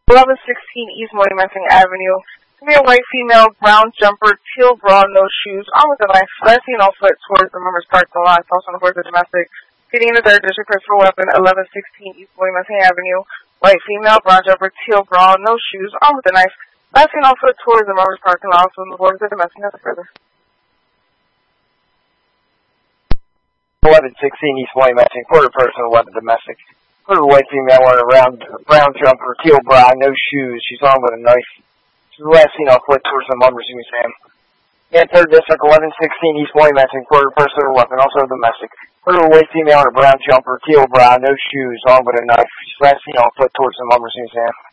1116 East Monumental Avenue. Female, white female, brown jumper, teal bra, no shoes, armed with a knife, flashing off foot towards the members parked lot, also on the board of domestic. Getting in the third district, personal weapon, 1116 East Monumental Avenue. White female, brown jumper, teal bra, no shoes, armed with a knife, flashing off foot towards the members parked lot, also on the board of domestic. Nothing further. 1116 East Monumental, quarter person, 11 domestic. Quarter white female wearing a brown jumper, teal bra, no shoes. She's armed with a knife. She's last seen off foot towards the Mummers Museum. And third district, 1116 East Monumental, quarter person, 11, also domestic. Quarter white female in a brown jumper, teal bra, no shoes, armed with a knife. She's last seen off foot towards the Mummers Museum.